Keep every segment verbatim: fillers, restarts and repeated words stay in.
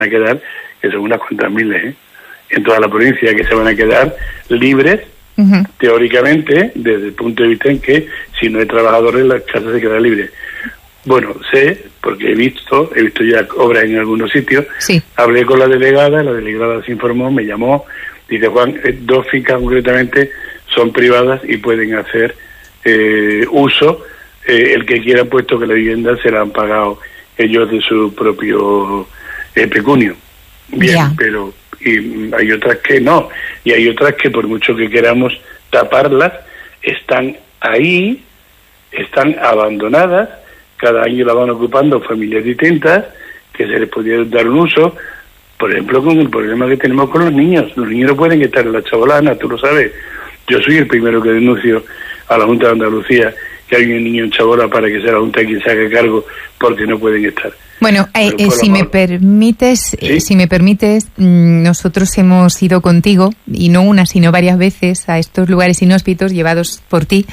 a quedar, que son unas cuantas miles, ¿eh? En toda la provincia, que se van a quedar libres, uh-huh. teóricamente, desde el punto de vista en que si no hay trabajadores, las casas se quedan libres. Bueno, sé, porque he visto, he visto ya obras en algunos sitios, sí. Hablé con la delegada, la delegada se informó, me llamó, dice, Juan, dos fincas concretamente son privadas y pueden hacer eh, uso, eh, el que quiera, puesto que la vivienda se la han pagado ellos de su propio eh, pecunio. Bien, yeah. Pero y hay otras que no, y hay otras que por mucho que queramos taparlas, están ahí, están abandonadas, cada año la van ocupando familias distintas, que se les podría dar un uso, por ejemplo, con el problema que tenemos con los niños. Los niños no pueden estar en la Chabolana, tú lo sabes. Yo soy el primero que denuncio a la Junta de Andalucía que hay un niño en Chabola para que sea la Junta quien se haga cargo, porque no pueden estar. Bueno, eh, eh, si me permites, ¿sí? eh, si me permites, nosotros hemos ido contigo, y no una, sino varias veces, a estos lugares inhóspitos llevados por ti.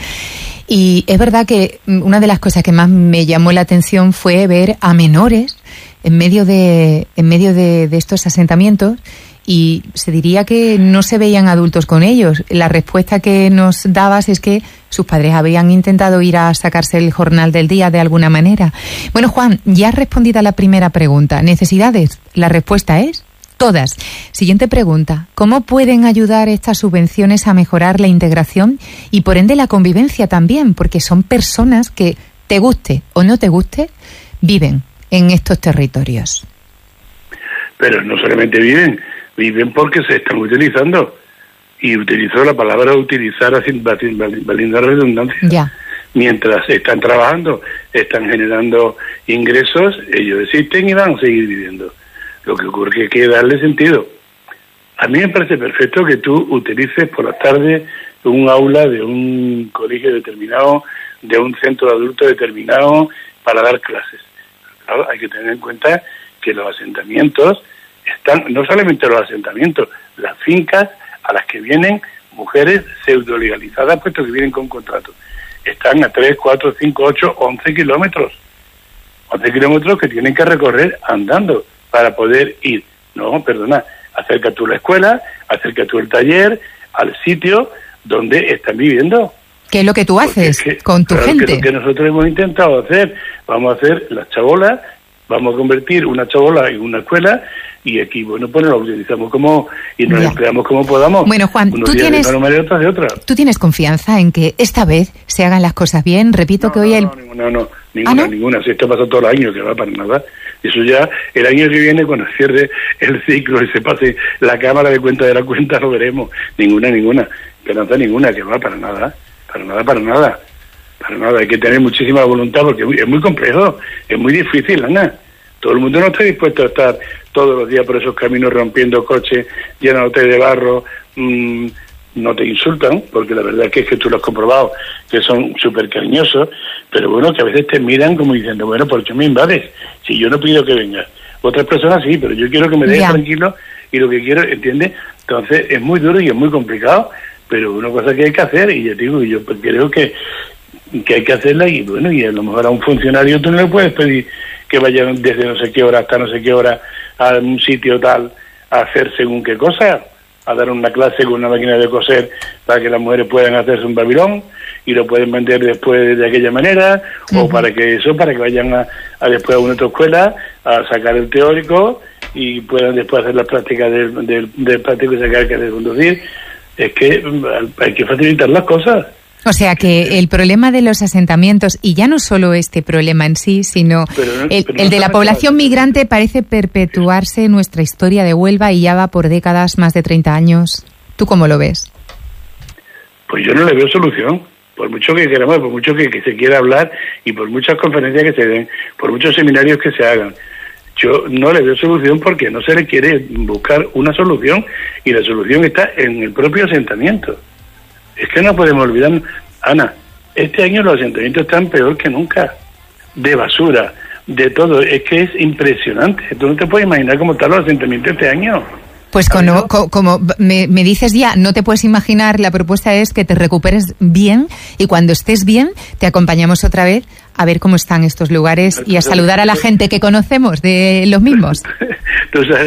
Y es verdad que una de las cosas que más me llamó la atención fue ver a menores en medio de, en medio de, de estos asentamientos, y se diría que no se veían adultos con ellos. La respuesta que nos dabas es que sus padres habían intentado ir a sacarse el jornal del día de alguna manera. Bueno, Juan, ya has respondido a la primera pregunta. ¿Necesidades? La respuesta es todas. Siguiente pregunta. ¿Cómo pueden ayudar estas subvenciones a mejorar la integración y por ende la convivencia también? Porque son personas que, te guste o no te guste, viven en estos territorios. Pero no solamente viven, viven porque se están utilizando. Y utilizó la palabra utilizar, así, validar redundancia. Ya. Mientras están trabajando, están generando ingresos, ellos existen y van a seguir viviendo. Lo que ocurre es que hay que darle sentido. A mí me parece perfecto que tú utilices por las tardes un aula de un colegio determinado, de un centro de adultos determinado, para dar clases. Claro, hay que tener en cuenta que los asentamientos están, no solamente los asentamientos, las fincas a las que vienen mujeres pseudo legalizadas, puesto que vienen con contrato, están a tres, cuatro, cinco, ocho, once kilómetros. once kilómetros que tienen que recorrer andando para poder ir. No, perdona, acerca tú la escuela, acerca tú el taller, al sitio donde están viviendo. ¿Qué es lo que tú haces que, con tu claro, gente? Que lo que nosotros hemos intentado hacer, vamos a hacer las chabolas, vamos a convertir una chabola en una escuela, y aquí, bueno, pues lo utilizamos como, y nos ya. empleamos como podamos. Bueno, Juan, Unos tú tienes, de una manera, otras de otra. ¿tú tienes confianza en que esta vez se hagan las cosas bien? Repito no, que hoy no, el... No, ninguna, no, ninguna, ¿Ah, no? ninguna. Si esto pasa todos los años, que va para nada. Eso ya, el año que viene, cuando cierre el ciclo y se pase la cámara de cuenta de la cuenta, lo veremos. Ninguna, ninguna. Esperanza ninguna, que va para nada. Para nada, para nada. Para nada. Hay que tener muchísima voluntad, porque es muy, es muy complejo. Es muy difícil, Ana. Todo el mundo no está dispuesto a estar todos los días por esos caminos rompiendo coches, llenándote de barro. Mmm, no te insultan, porque la verdad es que, es que tú lo has comprobado, que son súper cariñosos, pero bueno, que a veces te miran como diciendo, bueno, ¿por qué me invades? Si yo no pido que vengas. Otras personas sí, pero yo quiero que me dejes yeah. tranquilo, y lo que quiero, ¿entiendes? Entonces es muy duro y es muy complicado, pero una cosa que hay que hacer, y ya te digo, yo pues creo que, que hay que hacerla, y bueno, y a lo mejor a un funcionario tú no le puedes pedir que vayan desde no sé qué hora hasta no sé qué hora a un sitio tal a hacer según qué cosa, a dar una clase con una máquina de coser para que las mujeres puedan hacerse un babilón y lo pueden vender después de aquella manera, uh-huh. o para que eso, para que vayan a, a después a una otra escuela a sacar el teórico y puedan después hacer las prácticas del, del, del práctico y sacar el que de conducir. Es que hay que facilitar las cosas. O sea que el problema de los asentamientos, y ya no solo este problema en sí, sino no, el, el no de la población migrante, parece perpetuarse en nuestra historia de Huelva y ya va por décadas, más de treinta años. ¿Tú cómo lo ves? Pues yo no le veo solución. Por mucho que queramos, por mucho que, que se quiera hablar y por muchas conferencias que se den, por muchos seminarios que se hagan, yo no le veo solución porque no se le quiere buscar una solución, y la solución está en el propio asentamiento. Es que no podemos olvidar, Ana, este año los asentamientos están peor que nunca, de basura, de todo. Es que es impresionante. Tú no te puedes imaginar cómo están los asentamientos este año. Pues como, como me, me dices ya, no te puedes imaginar, la propuesta es que te recuperes bien y cuando estés bien te acompañamos otra vez a ver cómo están estos lugares y a saludar a la gente que conocemos de los mismos. Entonces,